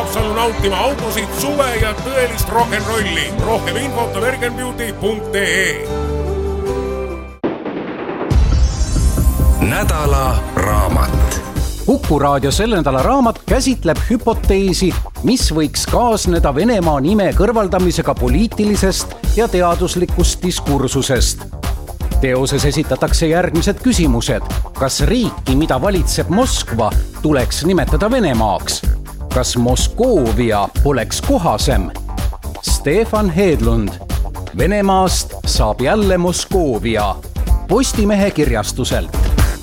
Haapsallu nautima autosid, suve ja tõelist rock'n'rolli. Rohkem infot americanbeauty.ee. Nädala raamat. Kuku raadio selle nädala raamat käsitleb hüpoteesi, mis võiks kaasneda Venemaa nime kõrvaldamisega poliitilisest ja teaduslikust diskursusest. Teoses esitatakse järgmised küsimused. Kas riiki, mida valitseb Moskva, tuleks nimetada Venemaaks? Kas Moskoovia oleks kohasem? Stefan Hedlund. Venemaast saab jälle Moskoovia. Postimehe kirjastuselt.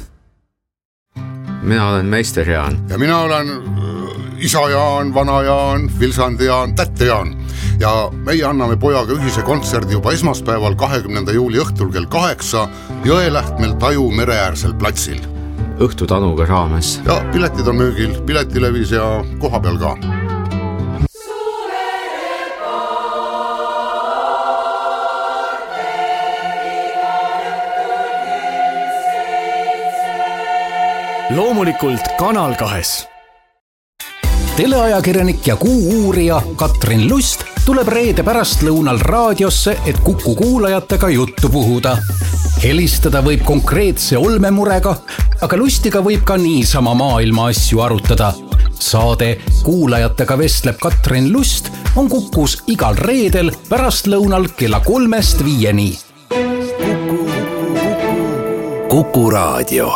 Mina olen meister Jaan. Ja mina olen isa Jaan, vana Jaan, Vilsandi Jaan, tätte Jaan. Ja meie anname pojaga ühise kontserdi juba esmaspäeval 20. juuli õhtul kell 8 Jõelähtmel Taju mereäärsel platsil. Õhtutanuga raames. Ja piletid on müügil, Piletilevis ja koha peal ka. Loomulikult Kanal 2. Teleajakirjanik ja kuu-uurija Katrin Lust tuleb reede pärastlõunal raadiosse, et Kuku kuulajatega juttu puhuda. Helistada võib konkreetse olmemurega, aga Lustiga võib ka niisama maailma asju arutada. Saade Kuulajatega vestleb Katrin Lust on Kukus igal reedel pärastlõunal kella 3-5. Kuku raadio.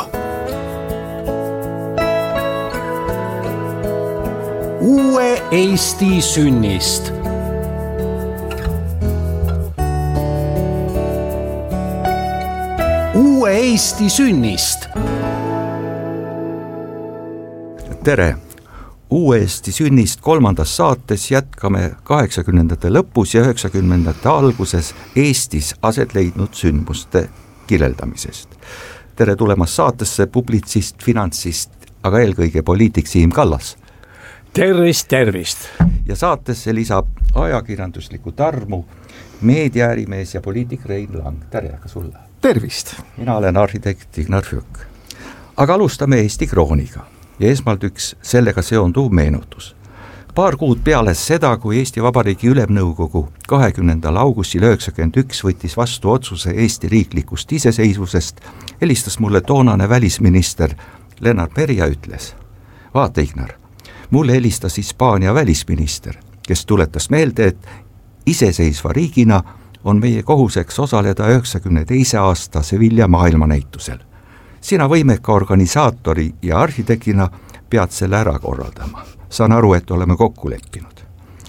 Uue Eesti sünnist. Uue Eesti sünnist. Tere! Uue Eesti sünnist 3. saates jätkame 80. lõpus ja 90. alguses Eestis aset leidnud sündmuste kirjeldamisest. Tere tulemast saatesse publitsist, finantsist, aga eelkõige poliitik Siim Kallas. Tervist. Ja saatesse lisab ajakirjanduslikku tarmu meediaärimees ja poliitik Rein Lang. Tere ka sulle. Tervist. Mina olen arhitekt Ignar Fjuk. Aga alustame Eesti krooniga ja esmalt üks sellega seonduv meenutus. Paar kuud peale seda, kui Eesti Vabariigi Ülemnõukogu 20. augustil 1991 võttis vastu otsuse Eesti riiklikust iseseisvusest, helistas mulle toonane välisminister Lennart Meri ja ütles: vaata Ignar, mulle helistas Hispaania välisminister, kes tuletas meelde, et iseseisva riigina on meie kohuseks osaleda 92. aasta Sevilla maailmanäitusel. Sina võimeka organisaatori ja arhitektina pead selle ära korraldama. Saan aru, et oleme kokku leppinud.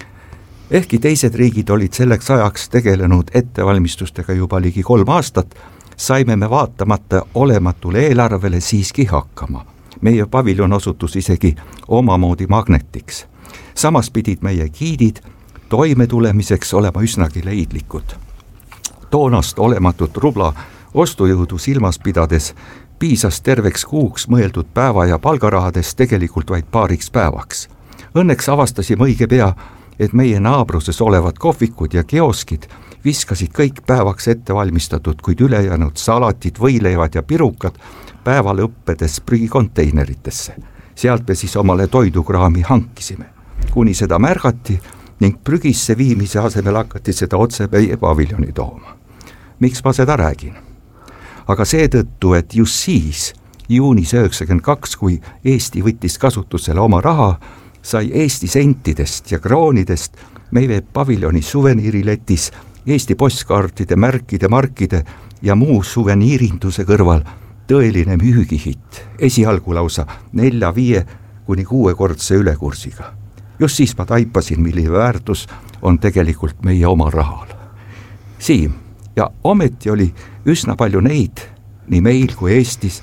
Ehkki teised riigid olid selleks ajaks tegelenud ettevalmistustega juba ligi 3 aastat, saime me vaatamata olematule eelarvele siiski hakkama. Meie paviljon osutus isegi omamoodi magnetiks. Samas pidid meie giidid toimetulemiseks olema üsnagi leidlikud. Toonast olematut rubla ostujõudu silmas pidades piisas terveks kuuks mõeldud päeva ja palgarahadest tegelikult vaid paariks päevaks. Õnneks avastasime õige pea, et meie naabruses olevad kohvikud ja kioskid viskasid kõik päevaks ettevalmistatud, kuid ülejäänud salatid, võileivad ja pirukad päeva lõppedes prügikonteineritesse. Sealt me siis omale toidukraami hankisime. Kuni seda märgati ning prügisse viimise asemel hakati seda otse meie paviljoni tooma. Miks ma seda räägin? Aga seetõttu, et just siis, juunis 92, kui Eesti võttis kasutusele oma raha, sai Eesti sentidest ja kroonidest meie paviljoni suveniiriletis Eesti postkaartide, märkide, markide ja muu suveniirinduse kõrval tõeline müügihitt, esialgu lausa 4-5 kuni 6-kordse ülekursiga. Just siis ma taipasin, milline väärtus on tegelikult meie oma rahal. Siim, ja ometi oli üsna palju neid, nii meil kui Eestis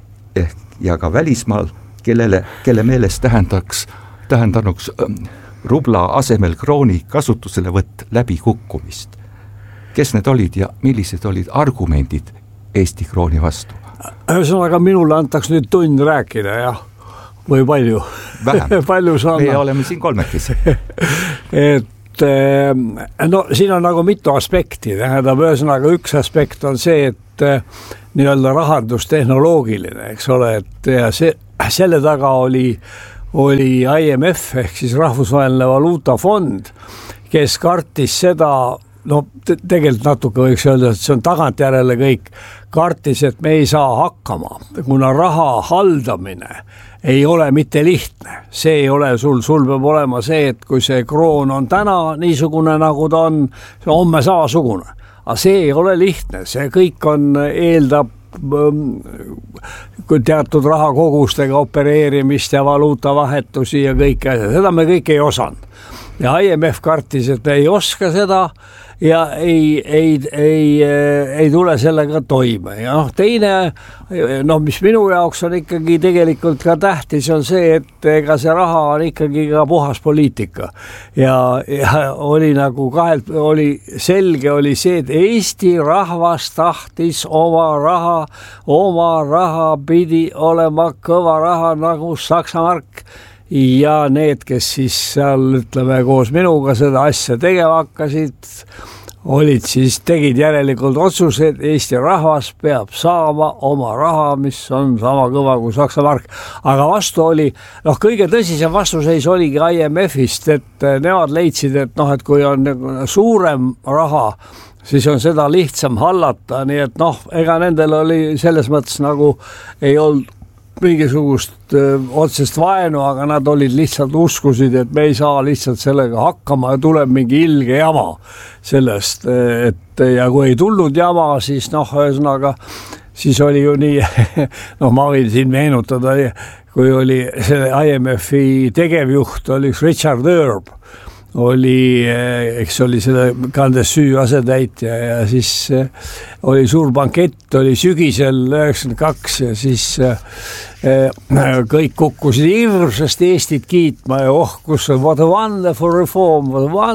ja ka välismaal, kelle meelest tähendanuks rubla asemel krooni kasutuselevõtt läbi kukkumist. Kes need olid ja millised olid argumendid Eesti krooni vastu? Ühesõnaga minule antaks nüüd tund rääkida, jah? Või palju? Vähem. Palju meie oleme siin kolmekesi. No siin on nagu mitu aspekti. Tähendab, ühesõnaga üks aspekt on see, et nii-öelda rahandustehnoloogiline, eks ole, et ja selle taga oli IMF ehk siis Rahvusvaheline Valuutafond, kes kartis seda, tegelikult natuke võiks öelda, et see on tagantjärele kõik, kartis, et me ei saa hakkama, kuna raha haldamine ei ole mitte lihtne, see ei ole sul peab olema see, et kui see kroon on täna niisugune, nagu ta on, homme samasugune, aga see ei ole lihtne, see kõik eeldab teatud rahakogustega opereerimist ja valuutavahetusi ja kõike, seda me kõik ei osanud. Ja IMF kartis, et ei oska seda ja ei tule sellega toime. Ja teine, mis minu jaoks on ikkagi tegelikult ka tähtis, on see, et ega see raha on ikkagi ka puhas poliitika. Ja oli nagu selge oli see, et Eesti rahvas tahtis oma raha pidi olema kõva raha nagu Saksa mark. Ja need, kes siis seal koos minuga seda asja tegema hakkasid, tegid järelikult otsused, Eesti rahvas peab saama oma raha, mis on sama kõva kui Saksa mark. Aga vastu oli, kõige tõsisem vastuseis oligi IMF-ist, et nemad leidsid, et kui on suurem raha, siis on seda lihtsam hallata, nii et ega nendel oli selles mõttes nagu ei olnud mingisugust otsest vaenu, aga nad olid lihtsalt uskusid, et me ei saa lihtsalt sellega hakkama ja tuleb mingi ilge jama sellest, et ja kui ei tulnud jama, siis ühesõnaga, siis oli ju nii, ma võin siin meenutada, kui oli selle IMF-i tegevjuht, oli Richard Erb, oli selle Candes Süü asetäitja ja siis oli suur bankett, oli sügisel 92 ja siis kõik kukkusid hirmsasti Eestit kiitma ja kus on what a wonderful reform.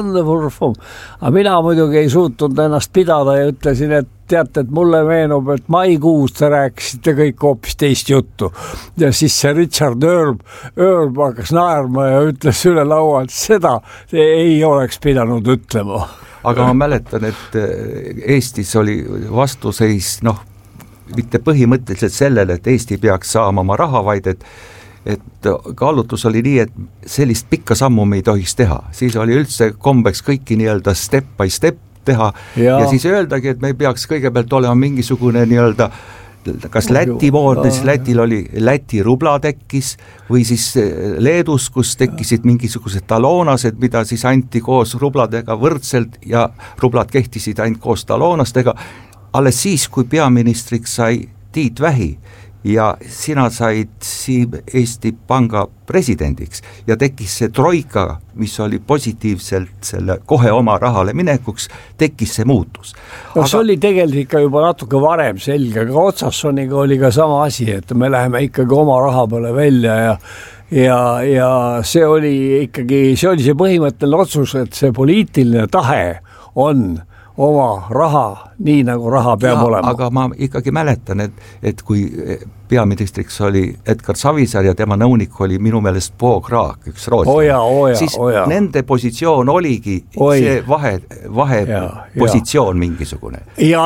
Aga mina muidugi ei suutnud ennast pidada ja ütlesin, et teate, et mulle meenub, et maikuus te rääkisite kõik hoopis teist juttu. Ja siis see Richard Erb hakkas naerma ja ütles üle laua, et seda ei oleks pidanud ütlema. Aga ma mäletan, et Eestis oli vastuseis, mitte põhimõtteliselt sellele, et Eesti peaks saama oma raha, vaid et kaalutlus oli nii, et sellist pikka sammu me ei tohiks teha. Siis oli üldse kombeks kõiki nii-öelda step by step teha ja siis öeldagi, et me peaks kõigepealt olema mingisugune nii-öelda kas Läti moodne, siis Lätil oli Läti rubla tekkis või siis Leedus, kus tekkisid mingisugused taloonased, mida siis anti koos rubladega võrdselt ja rublad kehtisid ainult koos taloonastega. Alles siis, kui peaministriks sai Tiit Vähi ja sina said Eesti Panga presidendiks ja tekkis see troika, mis oli positiivselt selle kohe oma rahale minekuks, tekkis see muutus. See oli tegelikult ikka juba natuke varem selge, aga Otsassoniga oli ka sama asi, et me läheme ikkagi oma raha peale välja ja see oli see põhimõtteline otsus, et see poliitiline tahe on oma raha, nii nagu raha peab olema. Aga ma ikkagi mäletan, et kui peaministriks oli Edgar Savisaar ja tema nõunik oli minu meelest Bo Kraak, üks rootslane, siis nende positsioon oligi see vahepositsioon mingisugune. Ja.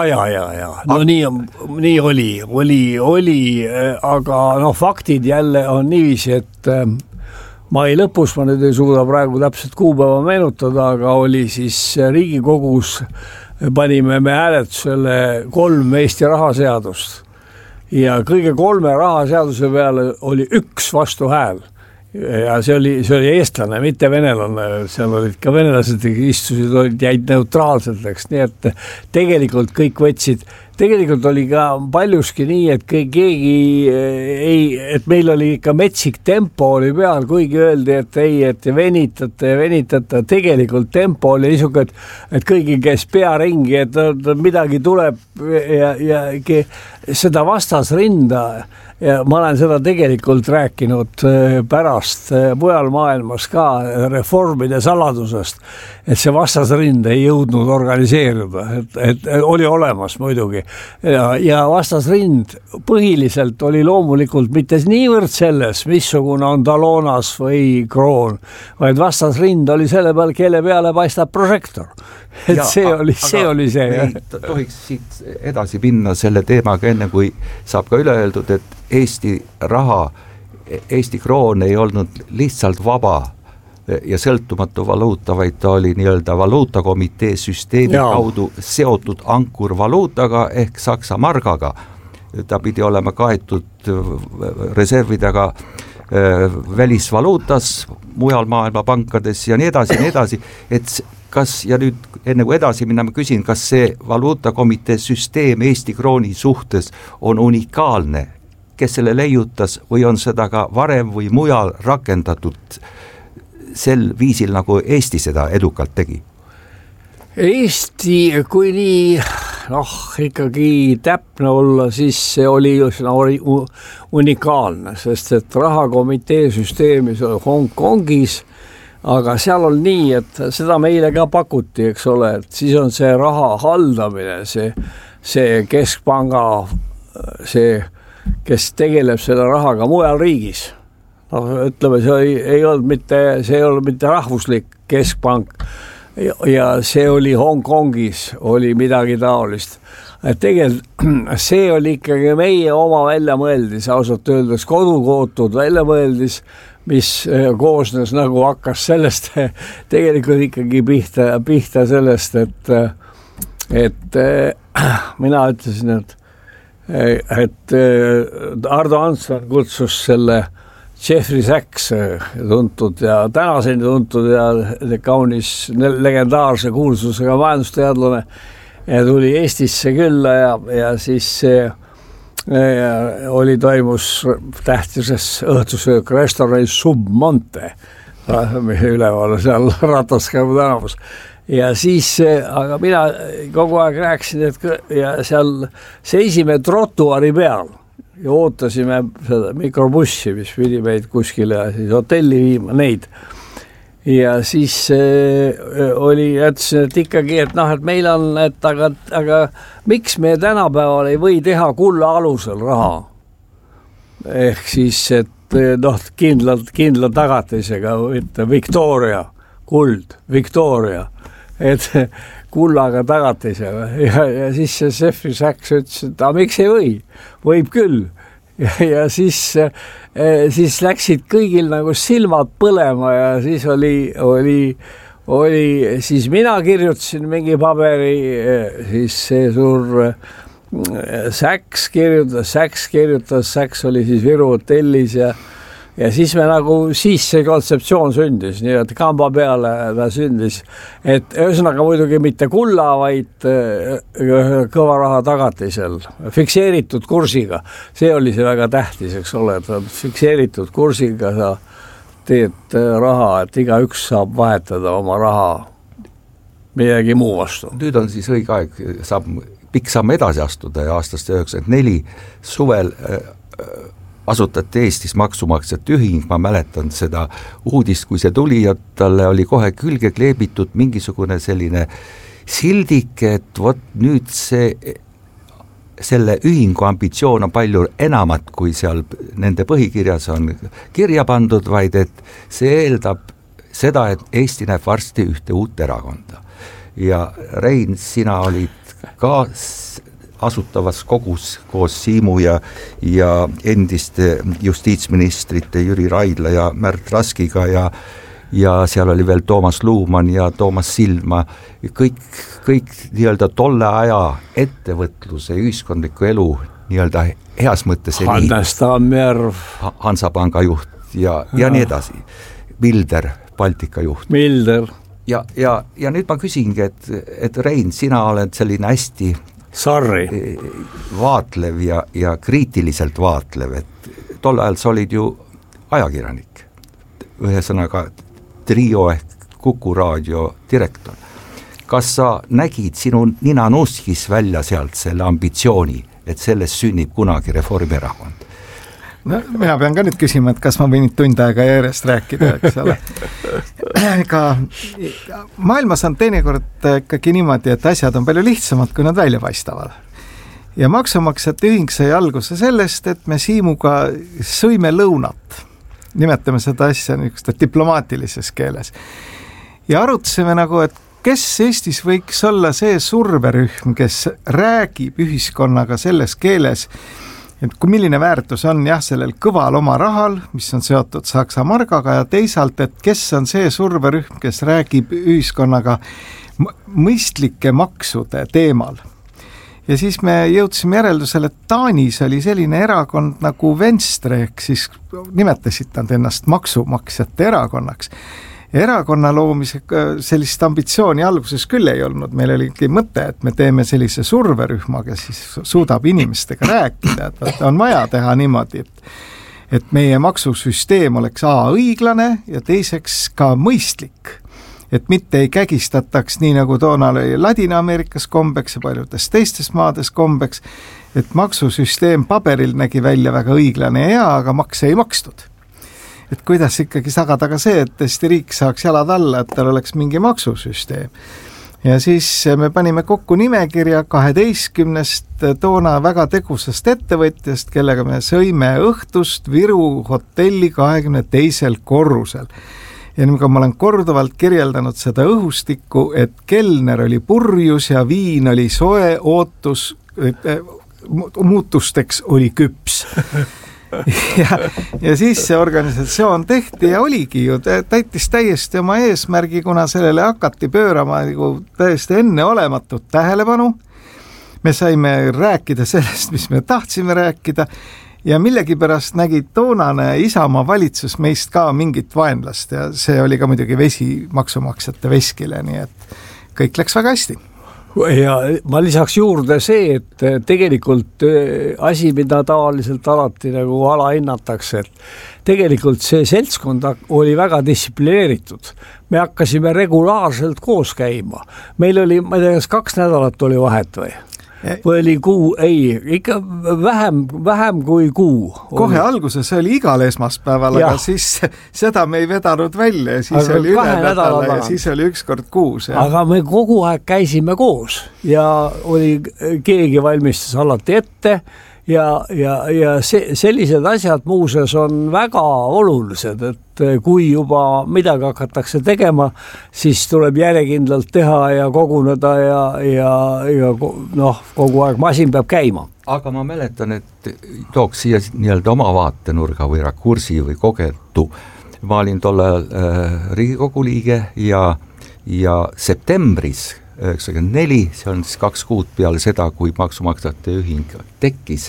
Nii oli, aga faktid jälle on niiviisi, et mai lõpus, ma nüüd ei suuda praegu täpselt kuupäeva meenutada, aga oli siis Riigikogus, panime me hääletusele 3 Eesti rahaseadust ja kõige 3 rahaseaduse peale oli 1 vastuhääl ja see oli eestlane, mitte venelane, seal olid ka venelased, istusid, jäid neutraalselt, nii et tegelikult kõik võtsid. Tegelikult oli ka paljuski nii, et keegi et meil oli ikka metsik tempo oli peal, kuigi öeldi, et ei, et venitate, tegelikult tempo oli niisugune, et kõigi käis pea ringi, et midagi tuleb ja seda vastasrinda ja ma olen seda tegelikult rääkinud pärast mujal maailmas ka reformide saladusest, et see vastasrind ei jõudnud organiseeruda, et oli olemas muidugi. Ja vastasrind põhiliselt oli loomulikult mitte niivõrd selles, missugune on taloonas või kroon, vaid vastasrind oli selle peal, kelle peale paistab prožektor. Et see oli see. Tohiks siit edasi pinna selle teemaga enne, kui saab ka üle öeldud, et Eesti raha Eesti kroon ei olnud lihtsalt vaba ja sõltumatu valuuta, vaid ta oli nii-öelda valuutakomitee süsteemi kaudu seotud ankurvaluutaga ehk Saksa margaga. Ta pidi olema kaetud reservidega välisvaluutas, mujal maailma pankades ja nii edasi, et kas, ja nüüd enne kui edasi minna, ma küsin, kas see valuutakomitee süsteem Eesti krooni suhtes on unikaalne, kes selle leiutas või on seda ka varem või mujal rakendatud sel viisil, nagu Eesti seda edukalt tegi? Eesti, kui nii ikkagi täpne olla, siis see oli unikaalne, sest et rahakomitee süsteemis oli Hongkongis, aga seal on nii, et seda meile ka pakuti, eks ole, et siis on see raha haldamine, see keskpanga, see, kes tegeleb selle rahaga mujal riigis. Ütleme, see ei olnud mitte rahvuslik keskpank ja see oli Hongkongis, oli midagi taolist. Et tegelikult see oli ikkagi meie oma väljamõeldis, ausalt öeldes kodukootud väljamõeldis, mis koosnes nagu hakkas sellest tegelikult ikkagi pihta sellest, et mina ütlesin, et Ardo Hansson kutsus selle Jeffrey Sachs tuntud ja tänaseni tuntud ja kaunis legendaarse kuulsusega majandusteadlane ja tuli Eestisse külla ja siis toimus tähtises õhtusöök restoranis Submonte, üleval seal Rataskabu tänavus. Ja siis, aga mina kogu aeg rääkisin, et ja seal seisime trotuari peal ja ootasime seda mikrobussi, mis pidi meid kuskile siis hotelli viima neid. Ja siis jätsin, et ikkagi, et meil on, aga miks me tänapäeval ei või teha kulla alusel raha? Ehk siis, et kindla tagatisega, Victoria, kuld, Victoria, et kullaga tagatisega. Ja siis see Jeffrey Sachs ütles, et miks ei või? Võib küll. Ja siis läksid kõigil nagu silmad põlema ja siis siis mina kirjutasin mingi paberi, siis see suur Sachs kirjutas, Sachs oli siis Viru hotellis ja siis siis see kontseptsioon sündis, nii et kamba peale ta sündis, et ühesõnaga muidugi mitte kulla, vaid kõva raha tagatisel, fikseeritud kursiga. See oli see väga tähtis, eks ole, et fikseeritud kursiga sa teed raha, et igaüks saab vahetada oma raha midagi muu vastu. Nüüd on siis õige aeg, saab pikk samm edasi astuda ja aastast 1994 suvel asutati Eestis maksumaksjate ühing, ma mäletan seda uudist, kui see tuli ja talle oli kohe külge kleebitud mingisugune selline sildike, et vot nüüd selle ühingu ambitsioon on palju enamat, kui seal nende põhikirjas on kirja pandud, vaid et see eeldab seda, et Eesti näeb varsti ühte uut erakonda. Ja Rein, sina olid ka asutavas kogus koos Siimu ja endiste justiitsministrite Jüri Raidla ja Märt Raskiga ja seal oli veel Toomas Luumann ja Toomas Silma, kõik nii-öelda tolle aja ettevõtluse ja ühiskondliku elu nii-öelda heas mõttes Hannes Tammjärv, Hansapanga juht ja nii edasi, Milder, Baltika juht. Milder. Ja nüüd ma küsingi, et Rein, sina oled selline hästi vaatlev ja kriitiliselt vaatlev, et tol ajal sa olid ju ajakirjanik, ühesõnaga Trio ehk Kuku raadio direktor. Kas sa nägid sinu nina nuskis välja sealt selle ambitsiooni, et sellest sünnib kunagi Reformierakond? No, mina pean ka nüüd küsima, et kas ma võin tund aega järjest rääkida, eks ole. Ega maailmas on teinekord ikkagi niimoodi, et asjad on palju lihtsamad, kui nad välja paistavad. Ja maksumaksjate ühing sai alguse sellest, et me Siimuga sõime lõunat. Nimetame seda asja diplomaatilises keeles. Ja arutasime nagu, et kes Eestis võiks olla see surverühm, kes räägib ühiskonnaga selles keeles et kui milline väärtus on jah, sellel kõval oma rahal, mis on seotud Saksa margaga ja teisalt, et kes on see surverühm, kes räägib ühiskonnaga mõistlike maksude teemal. Ja siis me jõudsime järeldusele, et Taanis oli selline erakond nagu Venstre, ehk siis nimetasid nad ennast maksumaksjate erakonnaks. Erakonna loomise sellist ambitsiooni alguses küll ei olnud, meil oligi mõte, et me teeme sellise surverühma, kes siis suudab inimestega rääkida, et on vaja teha niimoodi, et meie maksusüsteem oleks õiglane ja teiseks ka mõistlik. Et mitte ei kägistataks nii, nagu toona oli Ladina-Ameerikas kombeks ja paljudes teistes maades kombeks, et maksusüsteem paberil nägi välja väga õiglane ja hea, aga makse ei makstud. Et kuidas ikkagi sagada ka see, et Eesti riik saaks jalad alla, et tal oleks mingi maksusüsteem. Ja siis me panime kokku nimekirja 12 toona väga tegusast ettevõtjast, kellega me sõime õhtust Viru hotelli 22. korrusel. Ja nii kui ma olen korduvalt kirjeldanud seda õhustikku, et kelner oli purjus ja viin oli soe, ootus muutusteks oli küps. ja siis see organisatsioon tehti ja oligi ju, täitis täiesti oma eesmärgi, kuna sellele hakati pöörama nagu täiesti enneolematut tähelepanu. Me saime rääkida sellest, mis me tahtsime rääkida ja millegipärast nägi toonane Isamaa valitsus meist ka mingit vaenlast ja see oli ka muidugi vesi maksumaksjate veskile, nii et kõik läks väga hästi. Ja ma lisaks juurde see, et tegelikult asi, mida tavaliselt alati nagu alahinnatakse, et tegelikult see seltskond oli väga distsiplineeritud. Me hakkasime regulaarselt koos käima. Meil oli, ma ei tea, kas 2 nädalat oli vahet või oli kuu, ikka vähem kui kuu. Kohe alguses oli igal esmaspäeval, aga siis seda me ei vedanud välja ja siis aga oli üle nädala ja siis oli ükskord kuus. Aga me kogu aeg käisime koos ja oli keegi valmistas alati ette ja sellised asjad muuseas on väga olulised, et kui juba midagi hakatakse tegema, siis tuleb järjekindlalt teha ja koguneda ja kogu aeg masin peab käima. Aga ma mäletan, et tooks siia nii-öelda oma vaatenurga või rakursi või kogetu. Ma olin tollel Riigikogu liige ja septembris 1994, see on siis 2 kuud peale seda, kui maksumaksjate ühing tekkis,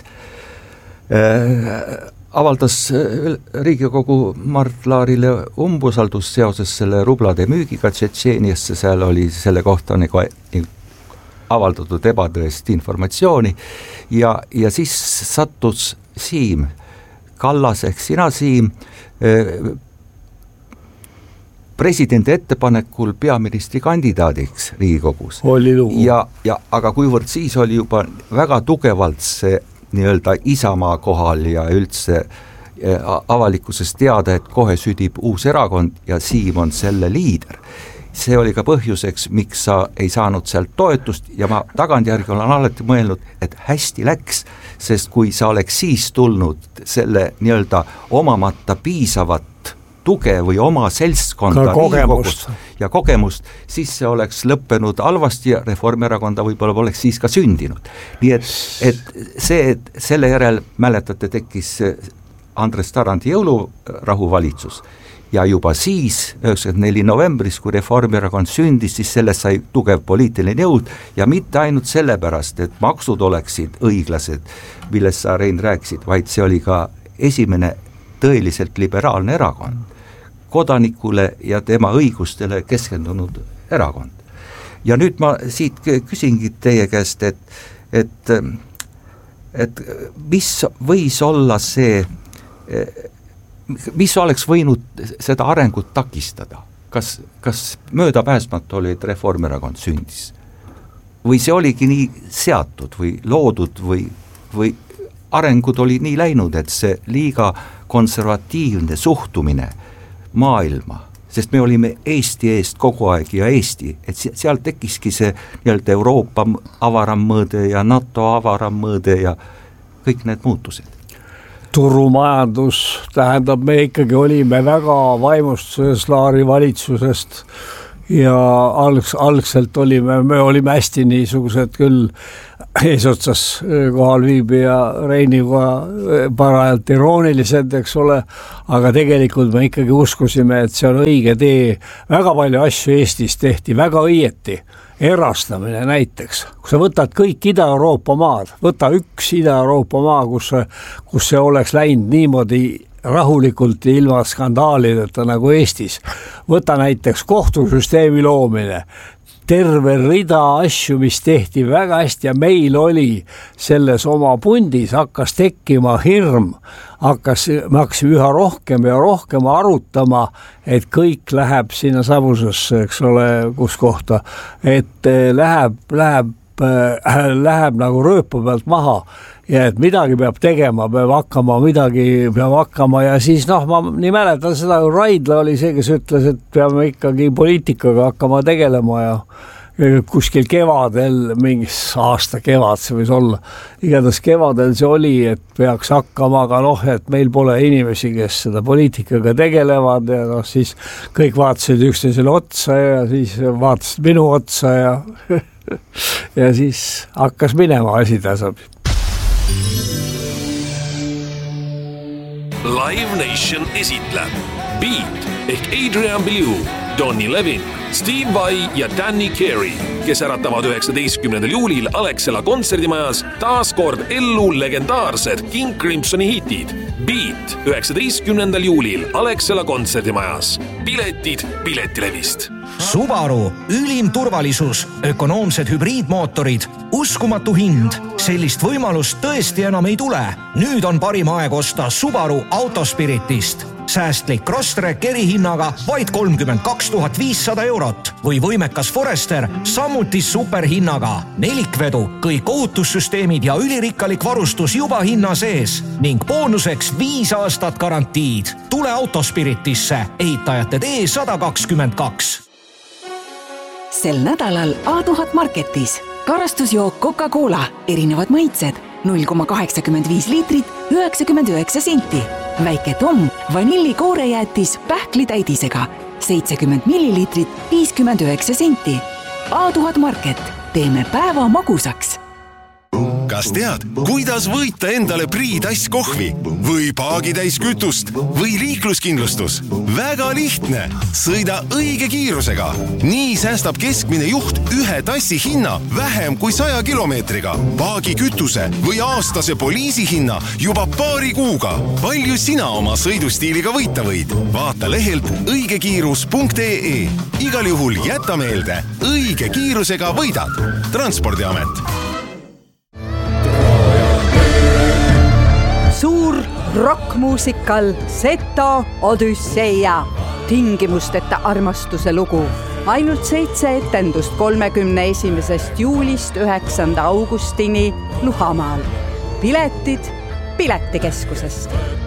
avaldas Riigikogu Mart Laarile umbusaldus seoses selle rublade müügiga Tšetšeeniasse, seal oli selle kohta nagu avaldatud ebatõest informatsiooni ja siis sattus Siim Kallas ehk sina, Siim, presidendi ettepanekul peaministri kandidaadiks Riigikogus. Aga kuivõrd siis oli juba väga tugevalt see nii-öelda Isamaa kohal ja üldse avalikkuses teada, et kohe südib uus erakond ja Siim on selle liider. See oli ka põhjuseks, miks sa ei saanud sealt toetust ja ma tagantjärgi olen alati mõelnud, et hästi läks, sest kui sa oleks siis tulnud selle nii-öelda omamata piisavat tuge või oma seltskonda ja kogemust, siis see oleks lõppenud halvasti ja Reformierakonda võib-olla oleks siis ka sündinud. Nii et selle järel, mäletate, tekkis Andres Tarandi jõulurahuvalitsus ja juba siis, 94 novembris, kui Reformierakond sündis, siis sellest sai tugev poliitiline jõud ja mitte ainult sellepärast, et maksud oleksid õiglased, millest sa, Rein, rääkisid, vaid see oli ka esimene tõeliselt liberaalne erakond, kodanikule ja tema õigustele keskendunud erakond. Ja nüüd ma siit küsingi teie käest, et mis võis olla see, mis oleks võinud seda arengut takistada? Kas möödapääsmatu oli, et Reformierakond sündis? Või see oligi nii seatud või loodud või arengud oli nii läinud, et see liiga konservatiivne suhtumine maailma, sest me olime Eesti eest kogu aeg ja Eesti, et seal tekkiski see nii-öelda Euroopa avaram mõõde ja NATO avaram mõõde ja kõik need muutused. Turumajandus tähendab, me ikkagi olime väga vaimustuses Laari valitsusest ja algselt me olime hästi niisugused küll eesotsas kohal viibija Reiniga parajalt iroonilised, eks ole, aga tegelikult me ikkagi uskusime, et see on õige tee. Väga palju asju Eestis tehti väga õieti. Erastamine näiteks, kui sa võtad kõik Ida-Euroopa maad, võta üks Ida-Euroopa maa, kus see oleks läinud niimoodi rahulikult ilma skandaalideta nagu Eestis. Võta näiteks kohtusüsteemi loomine, terve rida asju, mis tehti väga hästi ja meil oli selles oma pundis, hakkas tekkima hirm, me hakkasime üha rohkem ja rohkem arutama, et kõik läheb sinna savusesse, eks ole, kus kohta, et läheb nagu rööpa pealt maha ja et midagi peab tegema, midagi peab hakkama ja siis ma nii mäletan seda, Raidla oli see, kes ütles, et peame ikkagi poliitikaga hakkama tegelema ja kuskil kevadel, mingis aasta kevad see võis olla, igatahes kevadel see oli, et peaks hakkama, aga et meil pole inimesi, kes seda poliitikaga tegelevad ja siis kõik vaatasid üksteisele otsa ja siis vaatasid minu otsa ja siis hakkas minema asi tasapisi. Live Nation esitleb Beat ehk Adrian Belew, Donny Levin, Steve Vai ja Danny Carey, kes äratavad 19. juulil Alexela kontserdimajas taas kord ellu legendaarsed King Crimsoni hitid. Beat 19. juulil Alexela kontserdimajas. Piletid Piletilevist. Subaru, ülim turvalisus, ökonoomsed hübriidmootorid, uskumatu hind. Sellist võimalust tõesti enam ei tule. Nüüd on parim aeg osta Subaru Autospiritist. Säästlik Crosstrek erihinnaga vaid 32 500 eurot või võimekas Forester samuti superhinnaga. Nelikvedu, kõik ohutussüsteemid ja ülirikkalik varustus juba hinna sees ning boonuseks 5 aastat garantiid. Tule Autospiritisse, ehitajate tee 122. Sel nädalal A1000 Marketis karastusjook Coca-Cola, erinevad maitsed, 0,85 liitrit, 99 senti. Väike Tom, vanillikoorejäätis pähklitäidisega, 70 milliliitrit, 59 senti. A1000 Market, teeme päeva magusaks. Kas tead, kuidas võita endale Priidass kohvi või paagitäis kütust või liikluskindlustus? Väga lihtne. Sõida õige kiirusega. Nii säästab keskmine juht ühe tassi hinna vähem kui 100 kilomeetriga. Paagi kütuse või aastase poliisi hinna juba paari kuuga. Palju sina oma sõidustiiliga võita võid? Vaata lehelt õigekiirus.ee. Igal juhul jäta meelde, õige kiirusega võidad. Transpordiamet. Suur rockmuusikal Seto Odüsseia, tingimusteta armastuse lugu. Ainult 7 etendust 31. juulist 9. augustini Luhamaal. Piletid Piletikeskusest.